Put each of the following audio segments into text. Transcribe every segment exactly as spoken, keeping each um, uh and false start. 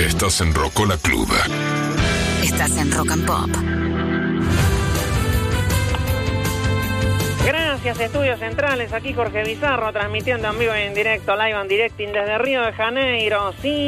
Estás en Rocola Club. Estás en Rock and Pop. Gracias, Estudios Centrales. Aquí Jorge Bizarro, transmitiendo en vivo y en directo, live and directing desde Río de Janeiro.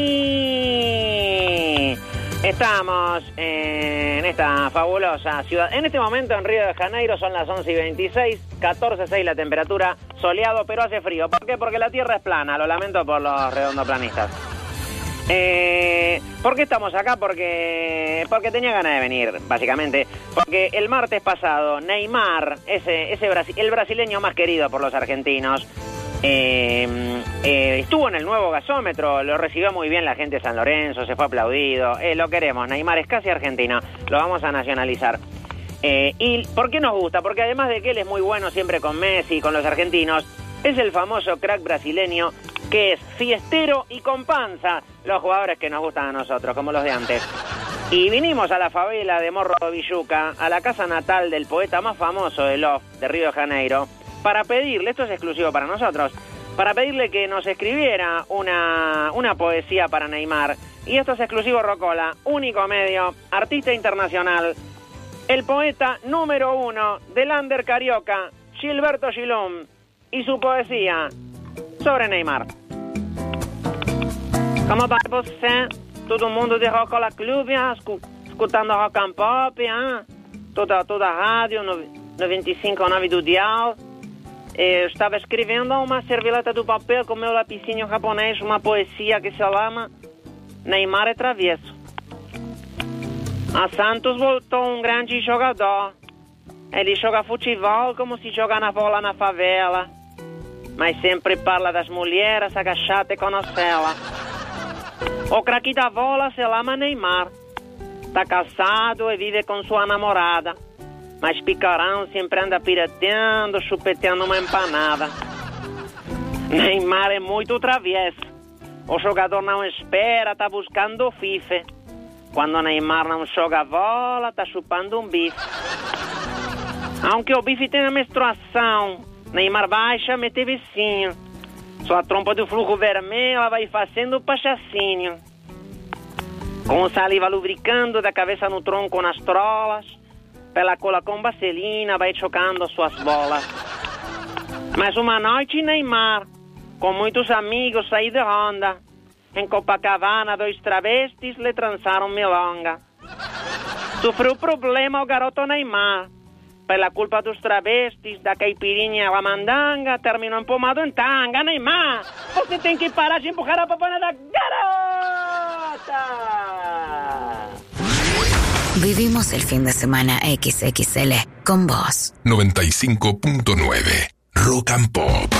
Sí, estamos en esta fabulosa ciudad. En este momento en Río de Janeiro son las once y veintiséis, catorce punto seis la temperatura, soleado, pero hace frío. ¿Por qué? Porque la tierra es plana. Lo lamento por los redondoplanistas. Eh, ¿Por qué estamos acá? Porque porque tenía ganas de venir, básicamente. Porque el martes pasado, Neymar, ese, ese brasi- el brasileño más querido por los argentinos, eh, eh, estuvo en el nuevo gasómetro, lo recibió muy bien la gente de San Lorenzo, se fue aplaudido. Eh, lo queremos, Neymar es casi argentino, lo vamos a nacionalizar. Eh, ¿Y por qué nos gusta? Porque además de que él es muy bueno siempre con Messi, con los argentinos, es el famoso crack brasileño que es fiestero y con panza, los jugadores que nos gustan a nosotros, como los de antes. Y vinimos a la favela de Morro do Villuca, a la casa natal del poeta más famoso de Love, de Río de Janeiro, para pedirle, esto es exclusivo para nosotros, para pedirle que nos escribiera una, una poesía para Neymar. Y esto es exclusivo Rocola, único medio, artista internacional, el poeta número uno del under carioca, Gilberto Gilum, y su poesía sobre Neymar. Como vai você? Todo mundo de Rocola Club, hein? Escutando Rock and Pop, hein? Toda, toda a rádio, no, noventa e cinco ponto nove do dial. Eu estava escrevendo uma servileta do papel com meu lapicinho japonês, uma poesia que se chama Neymar é Traviesso. A Santos voltou um grande jogador. Ele joga futebol como se joga na bola na favela, mas sempre parla das mulheres agachate e conocela. O craque da bola se chama Neymar. Tá casado e vive com sua namorada, mas picarão sempre anda pirateando, chupeteando uma empanada. Neymar é muito traviesso. O jogador não espera, tá buscando o fife. Quando Neymar não joga bola, tá chupando um bife. Aunque o bife tenha menstruação, Neymar baixa, mete vicinho. Sua trompa de fluxo vermelho, ela vai fazendo pachacinho. Com saliva lubricando da cabeça no tronco nas trolas, pela cola com vaselina, vai chocando suas bolas. Mas uma noite Neymar, com muitos amigos, saí de ronda. Em Copacabana, dois travestis lhe trançaram milonga. Sofreu problema o garoto Neymar. Pela culpa dos travestis, da caipirinha e a mandanga, terminou empomado em tanga. Neymar, você tem que parar de empurrar a papana da garota. Vivimos el fin de semana equis equis ele con vos. noventa y cinco punto nueve Rock and Pop.